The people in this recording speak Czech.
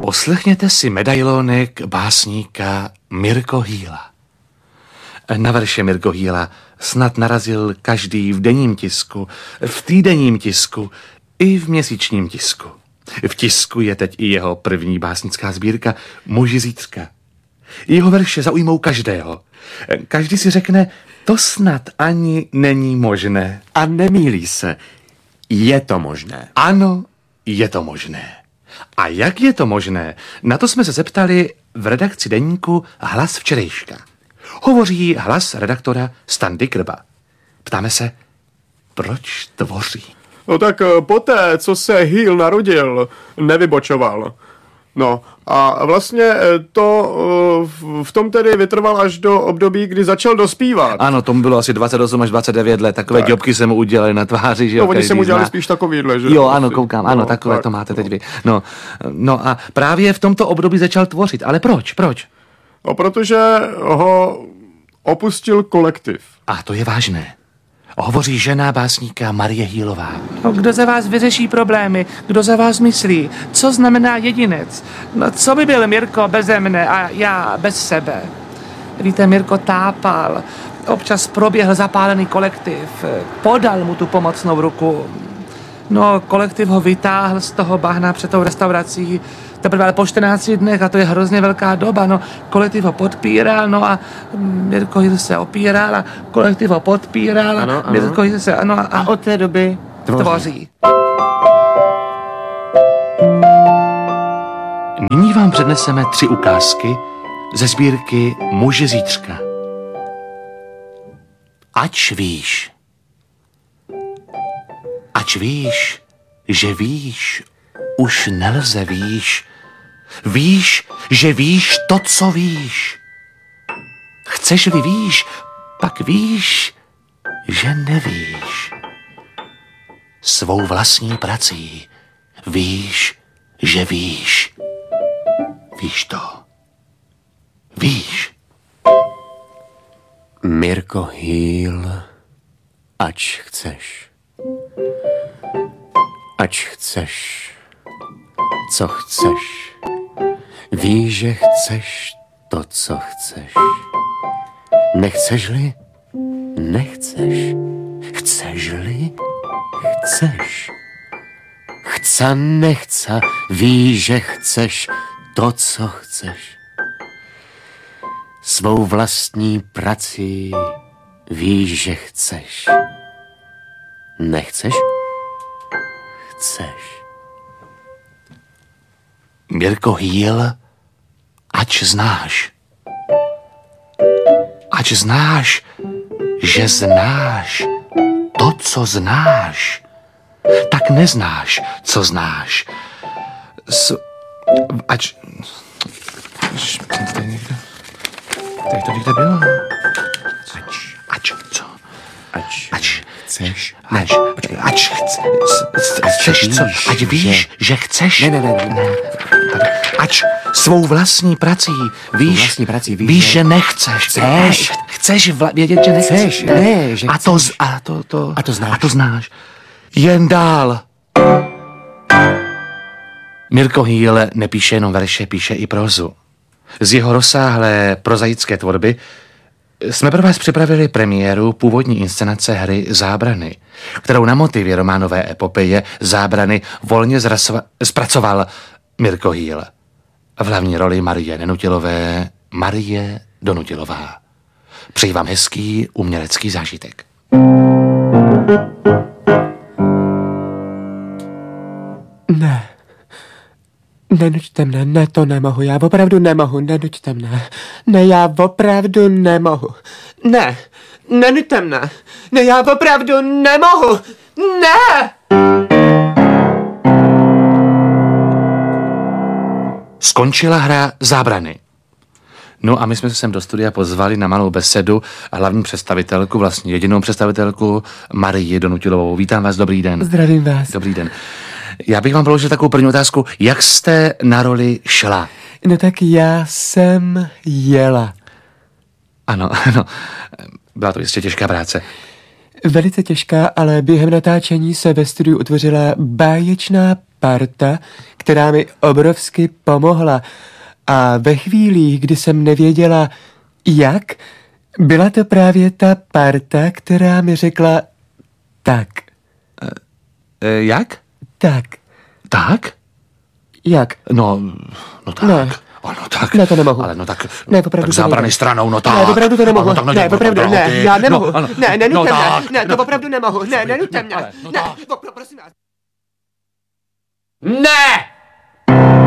Poslechněte si medailonek básníka Mirko Hýla. Na verše Mirko Hýla snad narazil každý v denním tisku, v týdenním tisku i v měsíčním tisku. V tisku je teď i jeho první básnická sbírka Muži zítřka. Jeho verše zaujmou každého. Každý si řekne, to snad ani není možné. A nemýlí se. Je to možné. Ano, je to možné. A jak je to možné? Na to jsme se zeptali v redakci deníku Hlas včerejška. Hovoří hlas redaktora Standy Krba. Ptáme se, proč tvoří? No tak poté, co se Hýl narodil, nevybočoval. No a vlastně to v tom tedy vytrval až do období, kdy začal dospívat. Ano, tomu bylo asi 28 až 29 let, takové tak. Děbky se mu udělali na tváři, že jo. No, oni se mu udělali spíš takovýhle, že? Jo, ano, koukám, ano, takové tak, to máte teď vy. No a právě v tomto období začal tvořit, ale proč? No, protože ho opustil kolektiv. A to je vážné. Hovoří žena básníka Marie Hýlová. No, kdo za vás vyřeší problémy? Kdo za vás myslí? Co znamená jedinec? No, co by byl Mirko beze mne a já bez sebe? Víte, Mirko tápal. Občas proběhl zapálený kolektiv. Podal mu tu pomocnou ruku. No, kolektiv ho vytáhl z toho bahna před tou restaurací. Teprve po 14 dnech, a to je hrozně velká doba, no, kolektiv ho podpíral, no a Mirko Hýl se opíral a kolektiv ho podpíral a Mirko Hýl se, ano a od té doby tvoří. Nyní vám předneseme 3 ukázky ze sbírky Muži zítřka. Ač víš, že víš, už nelze víš. Víš, že víš to, co víš. Chceš-li víš, pak víš, že nevíš. Svou vlastní prací víš, že víš. Víš to. Víš. Mirko Hýl, ač chceš. Ač chceš, co chceš. Víš, že chceš to, co chceš. Nechceš-li? Nechceš. Chceš-li? Chceš. Chce, nechce, víš, že chceš to, co chceš. Svou vlastní prací víš, že chceš. Nechceš? Chceš. Mirko Hýl, ač znáš, že znáš to, co znáš, tak neznáš, co znáš. Tady to někde bylo. Chceš. Chceš co? Ať víš, že chceš. Ne. Ač svou vlastní prací víš, že nechceš. Chceš vědět, že nechceš. Ne, že chceš. A to znáš. Jen dál. Mirko Hýl nepíše jenom verše, píše i prózu. Z jeho rozsáhlé prozaické tvorby jsme pro vás připravili premiéru původní inscenace hry Zábrany, kterou na motivy románové epopeje Zábrany volně zpracoval Mirko Hýl. V hlavní roli Marie Donutilová. Přeji vám hezký umělecký zážitek. Ne. Nenuďte mne, ne, to nemohu, já opravdu nemohu, nenuďte mne. Ne, já opravdu nemohu. Ne, nenuďte mne. Ne, já opravdu nemohu. Ne! Skončila hra Zábrany. No a my jsme se sem do studia pozvali na malou besedu a hlavní představitelku, vlastně jedinou představitelku, Marii Donutilovou. Vítám vás, dobrý den. Zdravím vás. Dobrý den. Já bych vám položil takovou první otázku. Jak jste na roli šla? No tak já jsem jela. Ano. Byla to jistě těžká práce. Velice těžká, ale během natáčení se ve studiu utvořila báječná parta, která mi obrovsky pomohla. A ve chvílích, kdy jsem nevěděla, jak, byla to právě ta parta, která mi řekla tak. Jak? Tak. Tak? Jak? No tak. Ne. No tak. Ne, to nemohu. Ale no tak, Ne, opravdu tak to zábrany nejde. stranou, no tak. Ne, opravdu to nemohu. No, tak, Ne, opravdu, ne, já nemohu. No, ano. Ne, nenuďte No, mě. tak. Ne, to opravdu nemohu. Ne, nenuďte mě. Ale, no Ne, tak. prosím vás. Ne!